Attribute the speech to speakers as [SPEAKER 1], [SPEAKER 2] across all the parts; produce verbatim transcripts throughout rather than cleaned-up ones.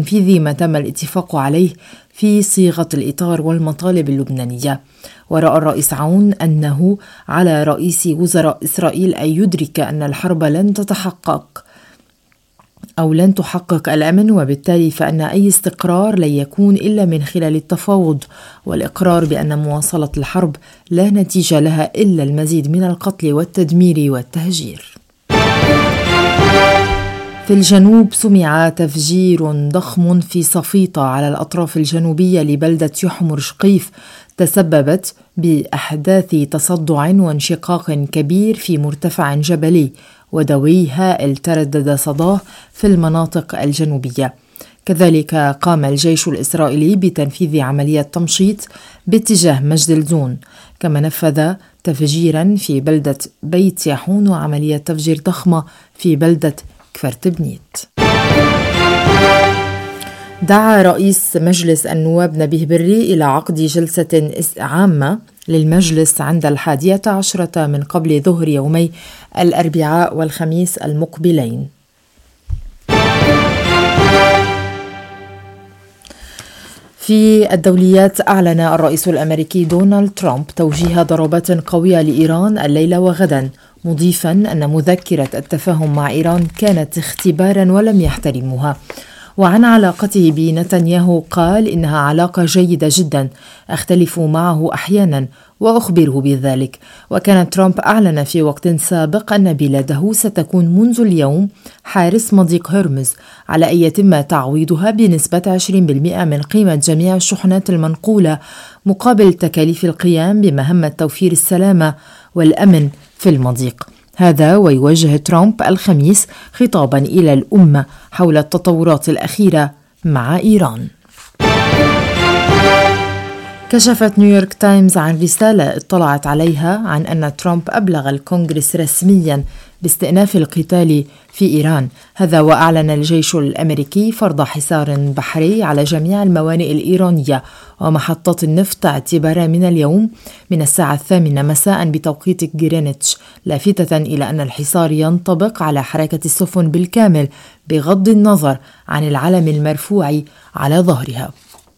[SPEAKER 1] تنفيذ ما تم الاتفاق عليه في صيغة الإطار والمطالب اللبنانية. ورأى الرئيس عون أنه على رئيس وزراء إسرائيل أن يدرك أن الحرب لن تتحقق أو لن تحقق الأمن، وبالتالي فإن أي استقرار لن يكون إلا من خلال التفاوض والإقرار بأن مواصلة الحرب لا نتيجة لها إلا المزيد من القتل والتدمير والتهجير. في الجنوب سمع تفجير ضخم في صفيطة على الأطراف الجنوبية لبلدة يحمر شقيف تسببت بأحداث تصدع وانشقاق كبير في مرتفع جبلي ودوي هائل تردد صداه في المناطق الجنوبية. كذلك قام الجيش الإسرائيلي بتنفيذ عملية تمشيط باتجاه مجد الزون، كما نفذ تفجيرا في بلدة بيت يحون وعملية تفجير ضخمة في بلدة كفرتبنيت. دعا رئيس مجلس النواب نبيه بري إلى عقد جلسة عامة للمجلس عند الحادية عشرة من قبل ظهر يومي الأربعاء والخميس المقبلين. في الدوليات، أعلن الرئيس الأمريكي دونالد ترامب توجيه ضربات قوية لإيران الليلة وغدا، مضيفا أن مذكرة التفاهم مع إيران كانت اختبارا ولم يحترموها. وعن علاقته بنتنياهو قال إنها علاقة جيدة جدا، أختلف معه أحيانا وأخبره بذلك. وكان ترامب أعلن في وقت سابق أن بلاده ستكون منذ اليوم حارس مضيق هرمز، على أن يتم تعويضها بنسبة عشرين بالمئة من قيمة جميع الشحنات المنقولة مقابل تكاليف القيام بمهمة توفير السلامة والأمن في المضيق. هذا ويوجه ترامب الخميس خطابا إلى الأمة حول التطورات الأخيرة مع إيران. كشفت نيويورك تايمز عن رسالة اطلعت عليها عن أن ترامب أبلغ الكونغرس رسميا باستئناف القتال في إيران. هذا وأعلن الجيش الأمريكي فرض حصار بحري على جميع الموانئ الإيرانية ومحطات النفط اعتبارا من اليوم من الساعة الثامنة مساء بتوقيت غرينتش، لافتة إلى أن الحصار ينطبق على حركة السفن بالكامل بغض النظر عن العلم المرفوع على ظهرها.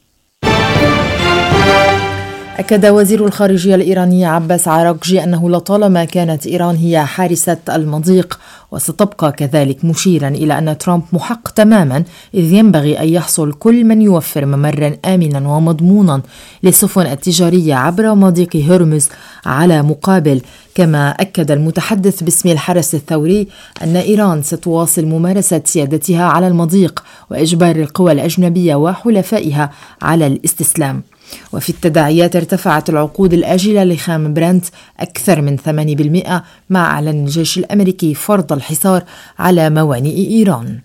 [SPEAKER 1] أكد وزير الخارجية الإيراني عباس عراقجي أنه لطالما كانت إيران هي حارسة المضيق وستبقى كذلك، مشيرا إلى أن ترامب محق تماما، إذ ينبغي أن يحصل كل من يوفر ممرا آمنا ومضمونا للسفن التجارية عبر مضيق هرمز على مقابل. كما أكد المتحدث باسم الحرس الثوري أن إيران ستواصل ممارسة سيادتها على المضيق وإجبار القوى الأجنبية وحلفائها على الاستسلام. وفي التداعيات ارتفعت العقود الآجلة لخام برنت أكثر من ثمانية بالمئة مع إعلان الجيش الأمريكي فرض الحصار على موانئ إيران.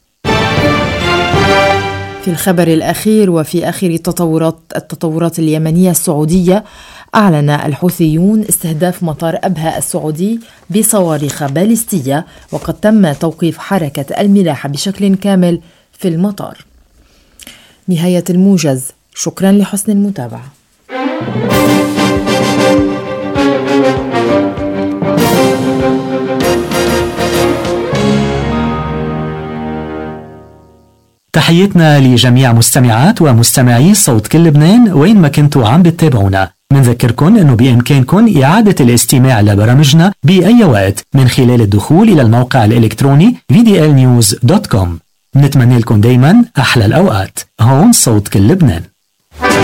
[SPEAKER 1] في الخبر الأخير وفي آخر تطورات التطورات اليمنية السعودية، أعلن الحوثيون استهداف مطار أبها السعودي بصواريخ باليستية، وقد تم توقيف حركة الملاحة بشكل كامل في المطار. نهاية الموجز. شكرا لحسن المتابعة.
[SPEAKER 2] تحيتنا لجميع مستمعات ومستمعي صوت كل لبنان وين ما كنتوا عم بتتابعونا. منذكركن أنه بإمكانكن إعادة الاستماع لبرامجنا بأي وقت من خلال الدخول إلى الموقع الإلكتروني في دي إل نيوز دوت كوم. نتمنى لكم دايما أحلى الأوقات. هون صوت كل لبنان.